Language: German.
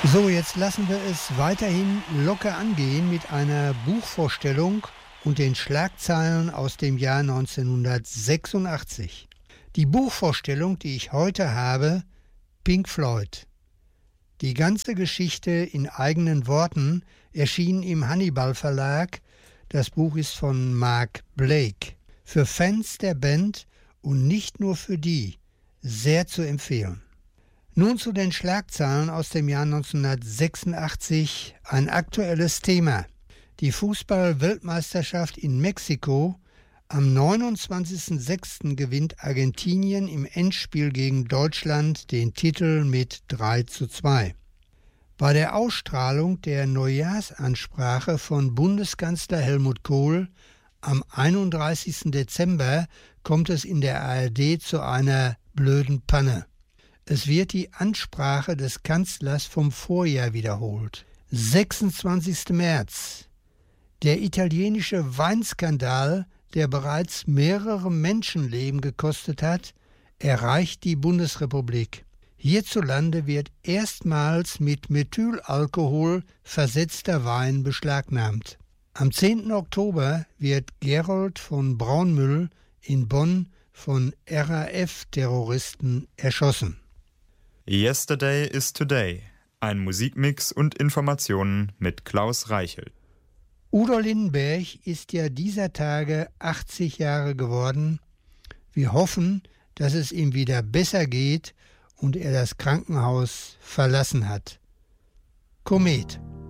So, jetzt lassen wir es weiterhin locker angehen mit einer Buchvorstellung und den Schlagzeilen aus dem Jahr 1986. Die Buchvorstellung, die ich heute habe, Pink Floyd. Die ganze Geschichte in eigenen Worten erschien im Hannibal Verlag. Das Buch ist von Mark Blake. Für Fans der Band und nicht nur für die, sehr zu empfehlen. Nun zu den Schlagzeilen aus dem Jahr 1986, ein aktuelles Thema. Die Fußball-Weltmeisterschaft in Mexiko. Am 29.06. gewinnt Argentinien im Endspiel gegen Deutschland den Titel mit 3:2. Bei der Ausstrahlung der Neujahrsansprache von Bundeskanzler Helmut Kohl am 31. Dezember kommt es in der ARD zu einer blöden Panne. Es wird die Ansprache des Kanzlers vom Vorjahr wiederholt. 26. März. Der italienische Weinskandal, der bereits mehrere Menschenleben gekostet hat, erreicht die Bundesrepublik. Hierzulande wird erstmals mit Methylalkohol versetzter Wein beschlagnahmt. Am 10. Oktober wird Gerold von Braunmüll in Bonn von RAF-Terroristen erschossen. Yesterday is Today. Ein Musikmix und Informationen mit Klaus Reichelt. Udo Lindenberg ist ja dieser Tage 80 Jahre geworden. Wir hoffen, dass es ihm wieder besser geht und er das Krankenhaus verlassen hat. Komet.